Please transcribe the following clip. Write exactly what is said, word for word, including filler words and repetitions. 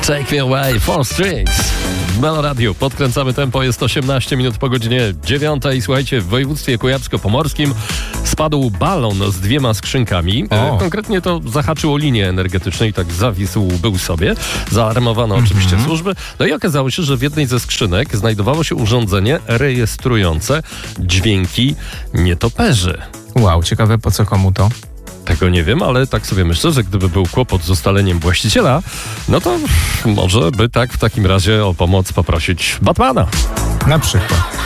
Take Me Away, Four Strings. W Meloradiu podkręcamy tempo, jest osiemnaście minut po godzinie dziewiątej. Słuchajcie, w województwie kujawsko-pomorskim spadł balon z dwiema skrzynkami. E, konkretnie to zahaczyło linię energetyczną i tak zawisł był sobie. Zaalarmowano mm-hmm. oczywiście służby. No i okazało się, że w jednej ze skrzynek znajdowało się urządzenie rejestrujące dźwięki nietoperzy. Wow, ciekawe po co komu to? Tego nie wiem, ale tak sobie myślę, że gdyby był kłopot z ustaleniem właściciela, no to może by tak w takim razie o pomoc poprosić Batmana. Na przykład.